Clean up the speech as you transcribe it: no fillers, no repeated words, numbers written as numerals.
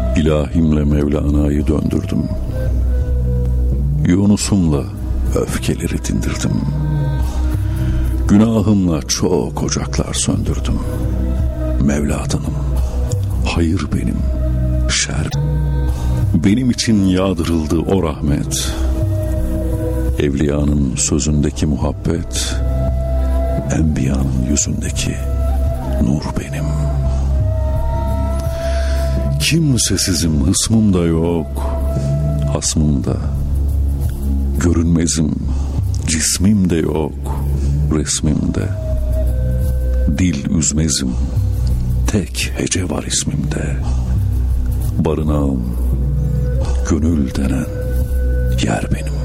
İlahimle Mevlana'yı döndürdüm. Yunus'umla öfkeleri dindirdim. Günahımla çok ocaklar söndürdüm. Mevlatanım, hayır benim, şer benim için yağdırıldı o rahmet. Evliyanın sözündeki muhabbet, enbiyanın yüzündeki nur benim. Kimsesizim, hısmım da yok, hasmım da. Görünmezim, cismim de yok, resmim de. Dil üzmezim, tek hece var ismimde. Barınağım, gönül denen yer benim.